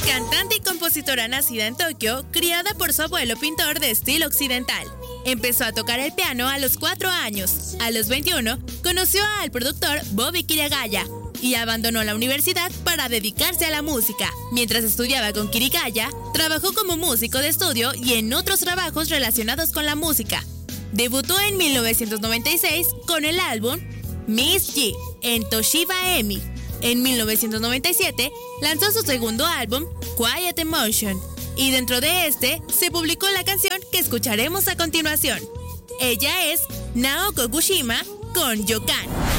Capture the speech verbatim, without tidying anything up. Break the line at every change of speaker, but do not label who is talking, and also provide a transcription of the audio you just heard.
Cantante y compositora nacida en Tokio, criada por su abuelo pintor de estilo occidental. Empezó a tocar el piano a los cuatro años. A los veintiuno, conoció al productor Bobby Kirigaya y abandonó la universidad para dedicarse a la música. Mientras estudiaba con Kirigaya, trabajó como músico de estudio y en otros trabajos relacionados con la música. Debutó en mil novecientos noventa y seis con el álbum Miss G en Toshiba Emi. En mil novecientos noventa y siete lanzó su segundo álbum, Quiet Emotion, y dentro de este se publicó la canción que escucharemos a continuación. Ella es Naoko Kushima con Yokan.